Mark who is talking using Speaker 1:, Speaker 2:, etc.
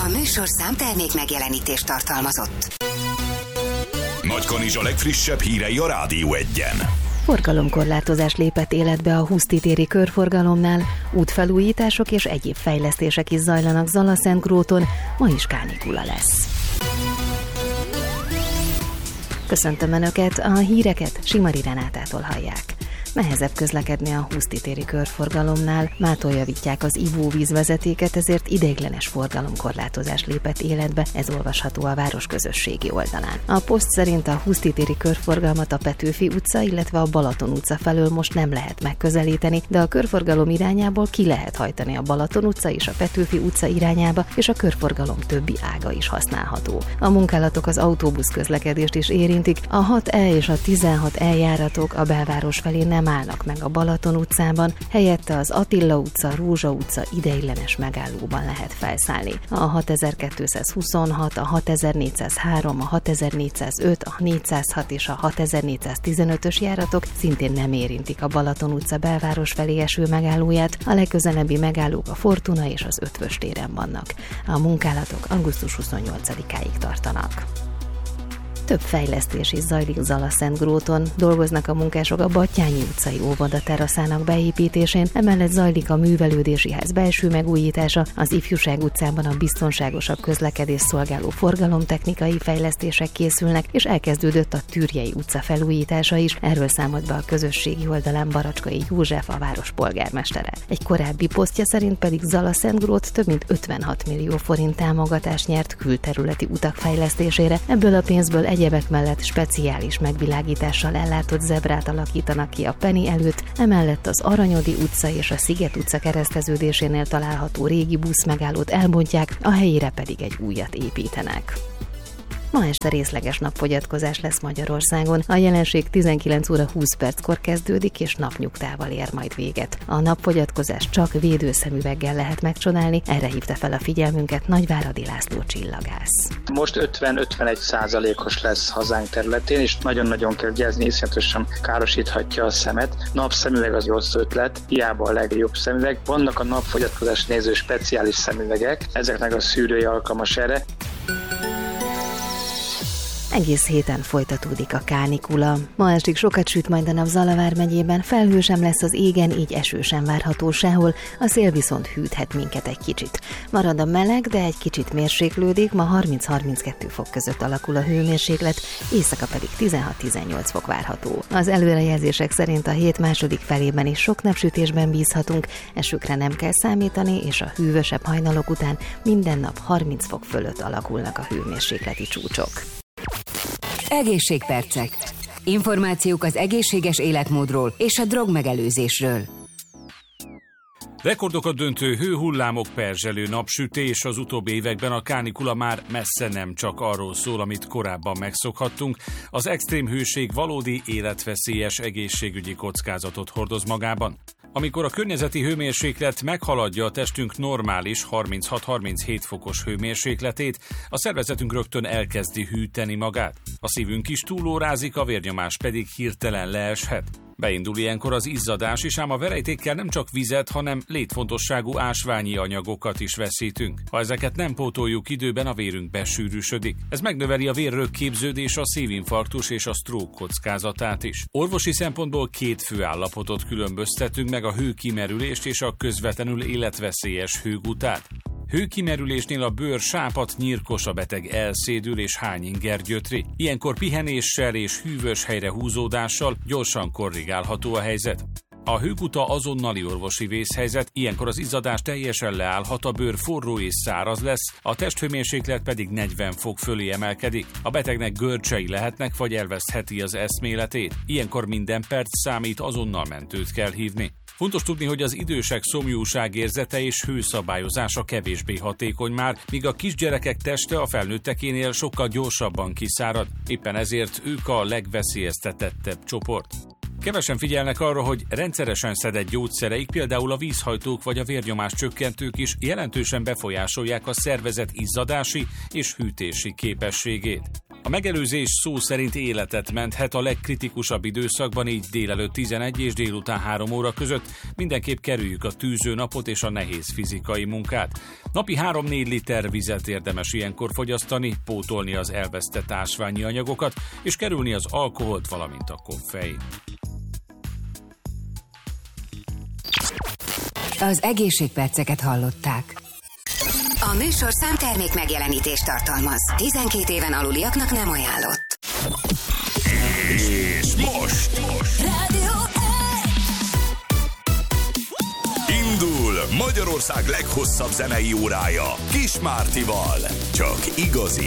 Speaker 1: A műsorszám termék megjelenítést tartalmazott.
Speaker 2: Nagykanizsa legfrissebb hírei a Rádió Egyen.
Speaker 3: Forgalomkorlátozás lépett életbe a Huszti téri körforgalomnál, útfelújítások és egyéb fejlesztések is zajlanak Zalaszentgróton, ma is kánikula lesz. Köszöntöm Önöket, a híreket Simari Renátától hallják. Nehezebb közlekedni a Huszti téri körforgalomnál, mától javítják az ivóvízvezetéket, ezért ideiglenes forgalomkorlátozás lépett életbe, ez olvasható a város közösségi oldalán. A poszt szerint a Huszti téri körforgalmat a Petőfi utca, illetve a Balaton utca felől most nem lehet megközelíteni, de a körforgalom irányából ki lehet hajtani a Balaton utca és a Petőfi utca irányába, és a körforgalom többi ága is használható. A munkálatok az autóbusz közlekedést is érintik, a 6E és a 16E járatok a belváros felé nem állnak meg a Balaton utcában, helyette az Attila utca, Rózsa utca ideiglenes megállóban lehet felszállni. A 6226, a 6403, a 6405, a 406 és a 6415-ös járatok szintén nem érintik a Balaton utca belváros felé eső megállóját, a legközelebbi megállók a Fortuna és az Ötvös téren vannak. A munkálatok augusztus 28-áig tartanak. Több fejlesztés is zajlik Zalaszentgróton, dolgoznak a munkások a Battyányi utcai óvoda teraszának beépítésén, emellett zajlik a művelődési ház belső megújítása, az Ifjúság utcában a biztonságosabb közlekedés szolgáló forgalomtechnikai fejlesztések készülnek, és elkezdődött a Türjei utca felújítása is, erről számolt be a közösségi oldalán Baracskai József, a város polgármestere. Egy korábbi posztja szerint pedig Zalaszentgrót több mint 56 millió forint támogatást nyert külterületi utak fejlesztésére, ebből a pénzből egyebek mellett speciális megvilágítással ellátott zebrát alakítanak ki a Penny előtt, emellett az Aranyodi utca és a Sziget utca kereszteződésénél található régi buszmegállót elbontják, a helyére pedig egy újat építenek. Ma este részleges napfogyatkozás lesz Magyarországon. A jelenség 19 óra 20 perckor kezdődik, és napnyugtával ér majd véget. A napfogyatkozás csak védőszemüveggel lehet megcsodálni, erre hívta fel a figyelmünket Nagyváradi László csillagász.
Speaker 4: Most 50-51%-os lesz hazánk területén, és nagyon-nagyon kell vigyázni, iszonyatosan károsíthatja a szemet. Napszemüveg az rossz ötlet, hiába a legjobb szemüveg. Vannak a napfogyatkozás néző speciális szemüvegek, ezeknek a szűrői alkalmas erre.
Speaker 3: Egész héten folytatódik a kánikula. Ma estig sokat süt majd a nap Zalavár megyében, felhő sem lesz az égen, így eső sem várható sehol, a szél viszont hűthet minket egy kicsit. Marad a meleg, de egy kicsit mérséklődik, ma 30-32 fok között alakul a hőmérséklet, éjszaka pedig 16-18 fok várható. Az előrejelzések szerint a hét második felében is sok napsütésben bízhatunk, esőkre nem kell számítani, és a hűvösebb hajnalok után minden nap 30 fok fölött alakulnak a hőmérsékleti csúcsok.
Speaker 1: Egészségpercek. Információk az egészséges életmódról és a drogmegelőzésről.
Speaker 5: Rekordokat döntő hőhullámok, perzselő napsütés, az utóbbi években a kánikula már messze nem csak arról szól, amit korábban megszokhattunk. Az extrém hőség valódi életveszélyes egészségügyi kockázatot hordoz magában. Amikor a környezeti hőmérséklet meghaladja a testünk normális 36-37 fokos hőmérsékletét, a szervezetünk rögtön elkezdi hűteni magát. A szívünk is túlórázik, a vérnyomás pedig hirtelen leeshet. Beindul ilyenkor az izzadás is, ám a verejtékkel nem csak vizet, hanem létfontosságú ásványi anyagokat is veszítünk. Ha ezeket nem pótoljuk időben, a vérünk besűrűsödik. Ez megnöveli a vérrögképződés, a szívinfarktus és a stroke kockázatát is. Orvosi szempontból két fő állapotot különböztetünk meg, a hőkimerülést és a közvetlenül életveszélyes hőgutát. Hőkimerülésnél a bőr sápadt, nyírkos, a beteg elszédül és hányinger gyötri. Ilyenkor pihenéssel és hűvös helyre húzódással gyorsan korrigálható a helyzet. A hőguta azonnali orvosi vészhelyzet, ilyenkor az izzadás teljesen leállhat, a bőr forró és száraz lesz, a testhőmérséklet pedig 40 fok fölé emelkedik. A betegnek görcsei lehetnek, vagy elvesztheti az eszméletét. Ilyenkor minden perc számít, azonnal mentőt kell hívni. Fontos tudni, hogy az idősek szomjúságérzete és hőszabályozása kevésbé hatékony már, míg a kisgyerekek teste a felnőttekénél sokkal gyorsabban kiszárad. Éppen ezért ők a legveszélyeztetettebb csoport. Kevesen figyelnek arra, hogy rendszeresen szedett gyógyszereik, például a vízhajtók vagy a vérnyomás csökkentők is jelentősen befolyásolják a szervezet izzadási és hűtési képességét. A megelőzés szó szerint életet menthet a legkritikusabb időszakban, így délelőtt 11 és délután 3 óra között. Mindenképp kerüljük a tűző napot és a nehéz fizikai munkát. Napi 3-4 liter vizet érdemes ilyenkor fogyasztani, pótolni az elvesztett ásványi anyagokat, és kerülni az alkoholt, valamint a koffein.
Speaker 1: Az egészségperceket hallották.
Speaker 6: A műsorszám termék megjelenítést tartalmaz. 12 éven aluliaknak nem ajánlott.
Speaker 2: És most
Speaker 6: Rádió
Speaker 2: indul Magyarország leghosszabb zenei órája Kis Mártival. Csak igazi